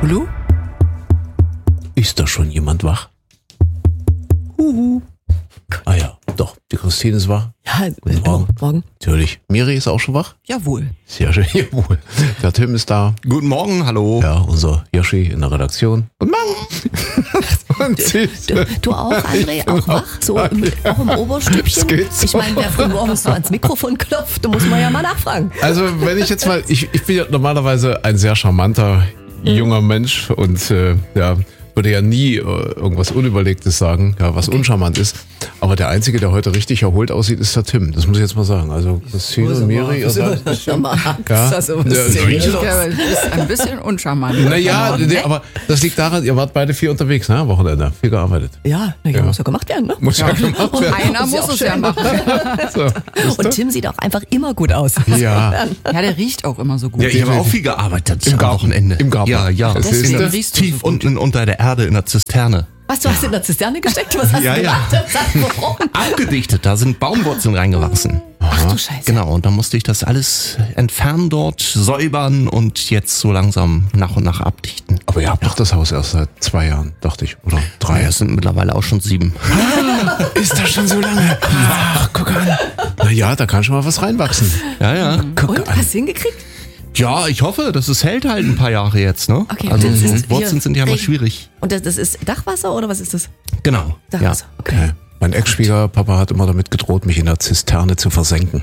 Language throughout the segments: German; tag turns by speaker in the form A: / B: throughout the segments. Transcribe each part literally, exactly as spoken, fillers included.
A: Hallo?
B: Ist da schon jemand wach? Huhu. Ah ja, doch, die Christine ist wach.
A: Ja,
B: Guten Morgen.
A: Morgen.
B: Natürlich. Miri ist auch schon wach?
A: Jawohl.
B: Sehr schön, jawohl. Der Tim ist da.
C: Guten Morgen, hallo.
B: Ja, unser Yoshi in der Redaktion. Guten Morgen. Und
A: Du, du auch, André? Auch wach? So im, auch im Oberstübchen?
B: geht so.
A: Ich meine, wer früh morgens so ans Mikrofon klopft, da muss man ja mal nachfragen.
B: Also, wenn ich jetzt mal, ich, ich bin ja normalerweise ein sehr charmanter junger Mensch und äh, ja, würde ja nie äh, irgendwas Unüberlegtes sagen, ja, was uncharmant ist. Aber der Einzige, der heute richtig erholt aussieht, ist der Tim. Das muss ich jetzt mal sagen. Also Christine und Miri.
A: Das
B: ja,
A: ist immer
B: ja,
A: das ist
B: ja,
A: seriös.
D: Ja, das ist ein bisschen uncharmant.
B: naja, aber das liegt daran, ihr wart beide viel unterwegs, ne, am Wochenende. Viel gearbeitet.
A: Ja, na ja, muss ja gemacht werden, ne?
B: Muss ja, gemacht
A: Und
B: werden.
D: Einer
A: ist ja
D: muss
A: auch
D: es ja
A: schön.
D: machen.
B: So,
A: Und Tim sieht auch einfach immer gut aus.
B: ja,
D: Ja, der riecht auch immer so gut.
C: Ja, ich habe auch viel gearbeitet
B: Im
C: am
B: Garten.
C: Wochenende.
B: Im Garten.
C: Ja, ja.
B: Das
D: Deswegen
B: siehst du?
D: riechst du
C: Tief
D: so gut.
C: unten unter der Erde in der Zisterne.
A: Was, du hast in der Zisterne gesteckt? Was hast
C: Ja,
A: du
C: ja.
A: gemacht? Sag, warum?
C: Abgedichtet, da sind Baumwurzeln reingewachsen.
A: Ach du Scheiße.
C: Genau, und dann musste ich das alles entfernen dort, säubern und jetzt so langsam nach und nach abdichten.
B: Aber ihr habt doch das Haus erst seit zwei Jahren, dachte ich, oder drei.
C: Naja, es sind mittlerweile auch schon sieben.
B: Ist das schon so lange? Ach, guck an. Naja, da kann schon mal was reinwachsen.
C: Ja, ja.
B: Guck
A: Und,
B: an.
A: hast du hingekriegt?
C: Ja, ich hoffe, das ist hält halt ein paar Jahre jetzt, ne?
A: Okay,
C: also
A: das ist
C: Wurzeln
A: hier
C: sind ja immer
A: Regen.
C: schwierig.
A: Und das, das ist Dachwasser oder was ist das?
C: Genau. Ja.
A: Dachwasser, okay.
B: Okay. Mein Ex-Schwiegerpapa hat immer damit gedroht, mich in der Zisterne zu versenken.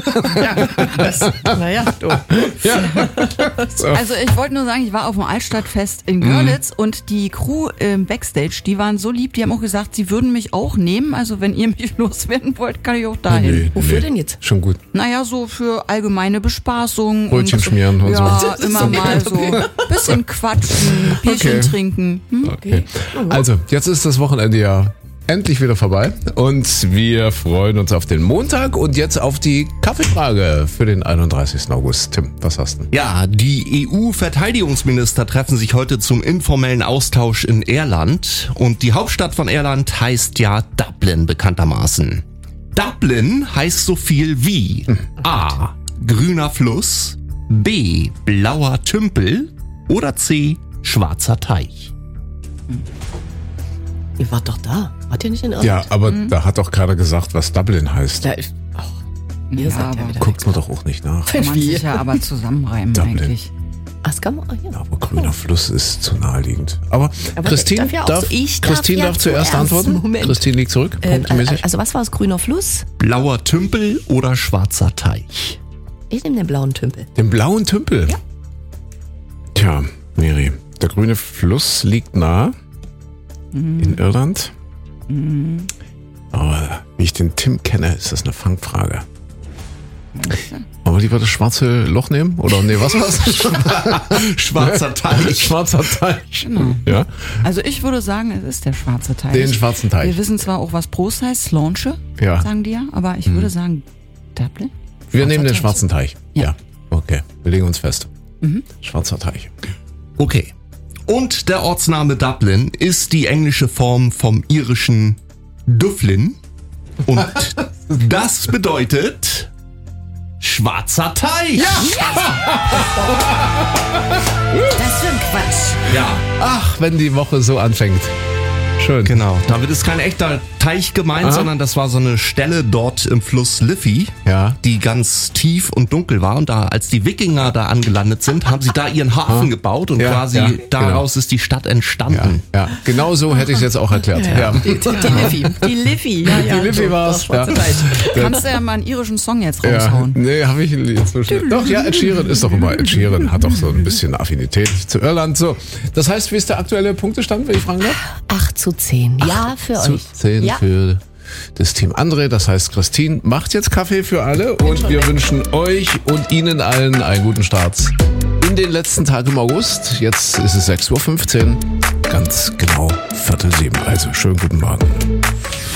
A: Naja, du.
D: Also ich wollte nur sagen, ich war auf dem Altstadtfest in Görlitz und die Crew im Backstage, die waren so lieb, die haben auch gesagt, sie würden mich auch nehmen. Also wenn ihr mich loswerden wollt, kann ich auch dahin.
A: Wofür denn jetzt?
B: Schon gut.
D: Naja, so für allgemeine Bespaßung.
B: Brötchen
D: und
B: schmieren und
D: ja,
B: so.
D: Ja, immer mal so bisschen quatschen, Bierchen
B: Okay.
D: trinken. Hm?
B: Okay. Also, jetzt ist das Wochenende ja endlich wieder vorbei und wir freuen uns auf den Montag und jetzt auf die Kaffeefrage für den einunddreißigsten August. Tim, was hast du?
C: Ja, die E U-Verteidigungsminister treffen sich heute zum informellen Austausch in Irland und die Hauptstadt von Irland heißt ja Dublin bekanntermaßen. Dublin heißt so viel wie A. Grüner Fluss, B. Blauer Tümpel oder C. Schwarzer Teich.
A: Ihr wart doch da. Wart ihr nicht in Irland?
B: Ja, aber da hat doch keiner gesagt, was Dublin heißt.
A: Ja, ich, ach, ihr
D: Ja,
A: seid ja
D: aber
A: wieder.
B: Guckt man doch auch nicht nach.
D: Kann man sich ja aber zusammenreimen
B: Dublin.
D: eigentlich.
A: Ach, das kann man, ach, ja.
B: Aber grüner Fluss ist zu naheliegend. Aber,
A: Aber
B: Christine
A: ich darf ja auch
B: darf,
A: so- ich darf
B: Christine
A: ja
B: darf zuerst
A: zuerst.
B: antworten.
A: Moment.
B: Christine liegt zurück,
A: Ähm,
B: punktmäßig.
A: also was war es? Grüner Fluss?
C: Blauer Tümpel oder schwarzer Teich?
A: Ich nehme den blauen Tümpel.
B: Den blauen Tümpel?
A: Ja.
B: Tja, Miri, der grüne Fluss liegt nah in Irland. Aber wie ich den Tim kenne, ist das eine Fangfrage. Wollen wir lieber das schwarze Loch nehmen? Oder nee, was war's?
C: Schwarzer Teich.
B: Schwarzer Teich. Ja,
D: Also ich würde sagen, es ist der schwarze Teich.
B: den schwarzen Teich.
D: Wir wissen zwar auch, was Prost heißt, Slanche,
B: Ja.
D: sagen die ja, aber ich würde sagen, Dublin.
B: Wir
D: Schwarzer
B: nehmen den
D: Teich.
B: schwarzen Teich. Ja.
D: Ja.
B: Okay, wir legen uns fest. Schwarzer Teich.
C: Okay. Und der Ortsname Dublin ist die englische Form vom irischen Dublin. Und das bedeutet schwarzer Teich.
A: Das für ein Quatsch.
C: Ja,
B: Ach, wenn die Woche so anfängt. Schön.
C: genau. Damit ist kein echter Teich gemeint,
B: Aha.
C: sondern das war so eine Stelle dort im Fluss Liffey,
B: Ja.
C: die ganz tief und dunkel war. Und da, als die Wikinger da angelandet sind, haben sie da ihren Hafen gebaut und
B: Ja,
C: quasi
B: ja,
C: daraus ist die Stadt
B: Ja,
C: entstanden.
B: ja, genau so hätte ich es jetzt auch erklärt. Ja.
A: Die, die, die Liffey. Die Liffey. Ja, ja.
B: Die Liffey
A: so,
B: war's,
A: das schwarze
B: ja.
A: Teich.
D: Kannst du ja mal einen irischen Song jetzt
B: Ja,
D: raushauen.
B: nee, habe ich jetzt so schnell. Doch, ja, Ed Sheeran ist doch immer. Ed Sheeran hat doch so ein bisschen Affinität zu Irland. So, das heißt, wie ist der aktuelle Punktestand, wenn ich fragen darf?
A: acht zu zehn. Ja, für
B: Zu
A: euch.
B: zehn
A: Ja.
B: für das Team André. Das heißt, Christine macht jetzt Kaffee für alle und wir wünschen euch und Ihnen allen einen guten Start in den letzten Tag im August. Jetzt ist es sechs Uhr fünfzehn. Ganz genau Viertel sieben. Also schönen guten Morgen.